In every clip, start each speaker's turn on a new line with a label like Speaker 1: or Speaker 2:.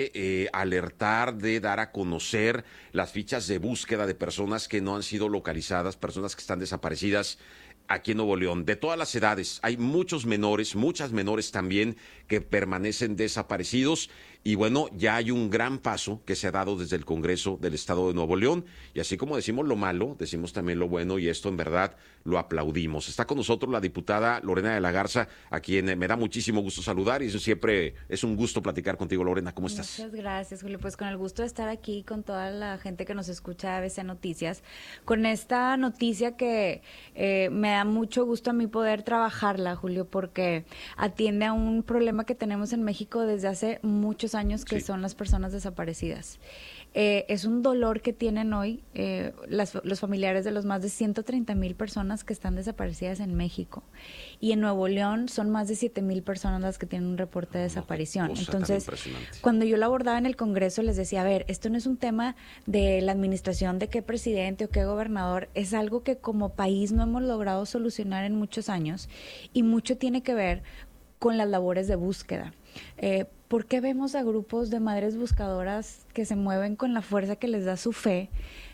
Speaker 1: alertar, de dar a conocer las fichas de búsqueda de personas que no han sido localizadas, personas que están desaparecidas aquí en Nuevo León, de todas las edades. Hay muchos menores, muchas menores también que permanecen desaparecidos. Y bueno, ya hay un gran paso que se ha dado desde el Congreso del Estado de Nuevo León. Y así como decimos lo malo, decimos también lo bueno, y esto en verdad lo aplaudimos. Está con nosotros la diputada Lorena de la Garza, a quien me da muchísimo gusto saludar, y eso siempre es un gusto platicar contigo, Lorena. ¿Cómo estás?
Speaker 2: Muchas gracias, Julio. Pues con el gusto de estar aquí con toda la gente que nos escucha de ABC Noticias, con esta noticia que me da mucho gusto a mí poder trabajarla, Julio, porque atiende a un problema que tenemos en México desde hace muchos años, que son las personas desaparecidas. Es un dolor que tienen hoy los familiares de los más de 130,000 personas que están desaparecidas en México. Y en Nuevo León son más de 7,000 personas las que tienen un reporte de desaparición. Entonces, cuando yo lo abordaba en el Congreso, les decía, a ver, esto no es un tema de la administración de qué presidente o qué gobernador, es algo que como país no hemos logrado solucionar en muchos años, y mucho tiene que ver con las labores de búsqueda. ¿Por qué vemos a grupos de madres buscadoras que se mueven con la fuerza que les da su fe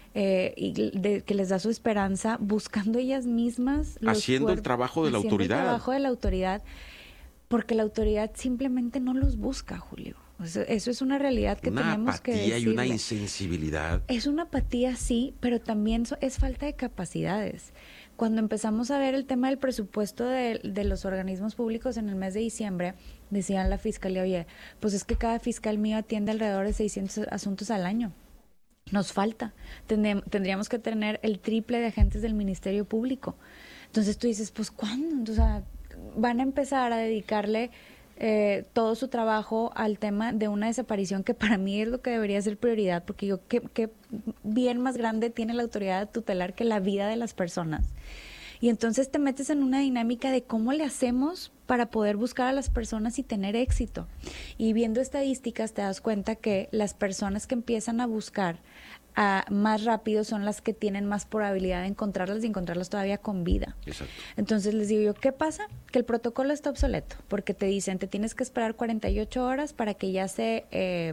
Speaker 2: que les da su esperanza, buscando ellas mismas?
Speaker 1: Haciendo el trabajo de la autoridad.
Speaker 2: El trabajo de la autoridad, porque la autoridad simplemente no los busca, Julio. Eso es una realidad que tenemos que decirle.
Speaker 1: Una apatía y una insensibilidad.
Speaker 2: Es una apatía, sí, pero también es falta de capacidades. Cuando empezamos a ver el tema del presupuesto de los organismos públicos en el mes de diciembre, decían la fiscalía, oye, pues es que cada fiscal mío atiende alrededor de 600 asuntos al año. Nos falta. Tendríamos que tener el triple de agentes del Ministerio Público. Entonces tú dices, pues ¿cuándo? O sea, van a empezar a dedicarle todo su trabajo al tema de una desaparición que para mí es lo que debería ser prioridad, porque yo, ¿qué bien más grande tiene la autoridad tutelar que la vida de las personas? Y entonces te metes en una dinámica de cómo le hacemos para poder buscar a las personas y tener éxito. Y viendo estadísticas te das cuenta que las personas que empiezan a buscar más rápido son las que tienen más probabilidad de encontrarlas y encontrarlas todavía con vida.
Speaker 1: Exacto.
Speaker 2: Entonces les digo yo, ¿qué pasa? Que el protocolo está obsoleto, porque te dicen, te tienes que esperar 48 horas para que ya se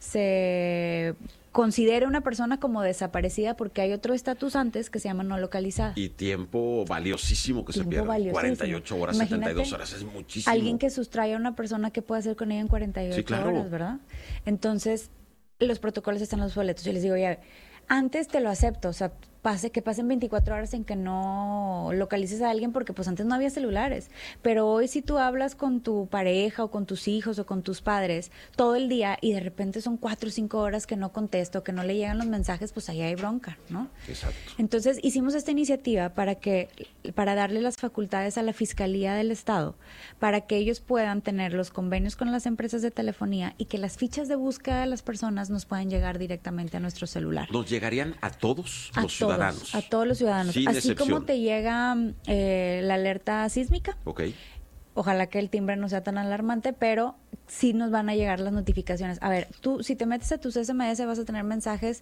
Speaker 2: considere una persona como desaparecida, porque hay otro estatus antes que se llama no localizada.
Speaker 1: Y tiempo valiosísimo que se pierde. 48 horas, imagínate, 72 horas, es muchísimo.
Speaker 2: Alguien que sustrae a una persona, ¿qué puede hacer con ella en 48 horas, verdad? Entonces, los protocolos están obsoletos. Yo les digo, ya, antes te lo acepto, o sea, que pasen 24 horas en que no localices a alguien, porque pues antes no había celulares, pero hoy si tú hablas con tu pareja o con tus hijos o con tus padres todo el día y de repente son 4 o 5 horas que no contesto, que no le llegan los mensajes, pues ahí hay bronca, ¿no?
Speaker 1: Exacto.
Speaker 2: Entonces hicimos esta iniciativa para darle las facultades a la Fiscalía del Estado, para que ellos puedan tener los convenios con las empresas de telefonía y que las fichas de búsqueda de las personas nos puedan llegar directamente a nuestro celular.
Speaker 1: ¿Nos llegarían a todos los ciudadanos?
Speaker 2: A todos los ciudadanos.
Speaker 1: Sin
Speaker 2: Así
Speaker 1: excepción.
Speaker 2: como te llega la alerta sísmica.
Speaker 1: Ok.
Speaker 2: Ojalá que el timbre no sea tan alarmante, pero sí nos van a llegar las notificaciones. A ver, tú si te metes a tus SMS vas a tener mensajes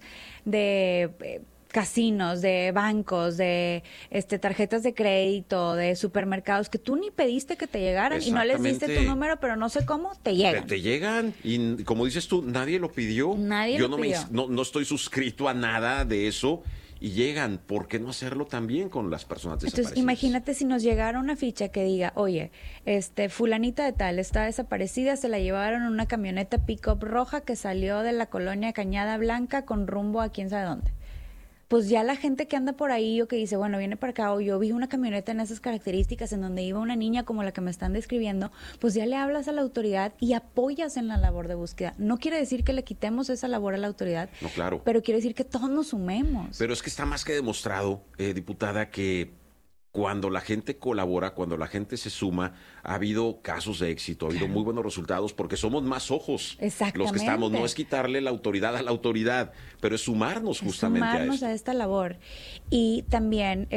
Speaker 2: de casinos, de bancos, de tarjetas de crédito, de supermercados que tú ni pediste que te llegaran y no les diste tu número, pero no sé cómo te llegan.
Speaker 1: Te llegan y como dices tú, nadie lo pidió. Yo no estoy suscrito a nada de eso. Y llegan, ¿por qué no hacerlo también con las personas desaparecidas?
Speaker 2: Entonces, imagínate si nos llegara una ficha que diga, oye, fulanita de tal está desaparecida, se la llevaron en una camioneta pick-up roja que salió de la colonia Cañada Blanca con rumbo a quién sabe dónde. Pues ya la gente que anda por ahí o que dice, bueno, viene para acá, o yo vi una camioneta en esas características en donde iba una niña como la que me están describiendo, pues ya le hablas a la autoridad y apoyas en la labor de búsqueda. No quiere decir que le quitemos esa labor a la autoridad,
Speaker 1: no, claro,
Speaker 2: pero quiere decir que todos nos sumemos.
Speaker 1: Pero es que está más que demostrado, diputada, que cuando la gente colabora, cuando la gente se suma, ha habido casos de éxito, ha habido muy buenos resultados, porque somos más ojos los que estamos. No es quitarle la autoridad a la autoridad, pero es sumarnos justamente
Speaker 2: a esta labor. Y también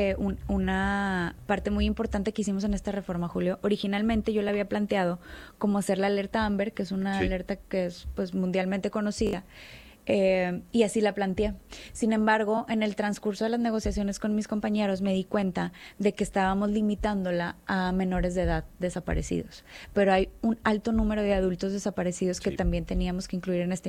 Speaker 2: una parte muy importante que hicimos en esta reforma, Julio, originalmente yo la había planteado como hacer la alerta Amber, que es una alerta que es pues mundialmente conocida. Y así la planteé. Sin embargo, en el transcurso de las negociaciones con mis compañeros me di cuenta de que estábamos limitándola a menores de edad desaparecidos. Pero hay un alto número de adultos desaparecidos que también teníamos que incluir en esta